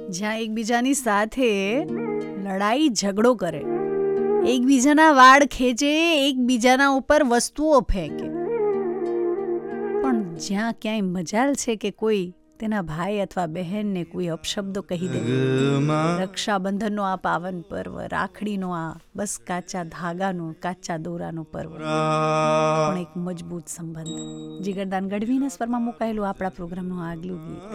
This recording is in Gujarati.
જ્યાં એકબીજાની સાથે લડાઈ ઝઘડો કરે, એકબીજાના વાળ ખેંચે, એકબીજાના ઉપર વસ્તુઓ ફેંકે, પણ જ્યાં ક્યાંય મજાલ છે કે કોઈ તેના ભાઈ અથવા બહેનને કોઈ અપશબ્દો કહી દે. રક્ષાબંધનનો આ પાવન પર્વ, રાખડીનો આ બસ કાચા ધાગાનો, કાચા દોરાનો પર્વ, પણ એક મજબૂત સંબંધ. જીગરદાન ગઢવીના સ્વરમાં મુકાયેલું આપણા પ્રોગ્રામનું આગલું ગીત.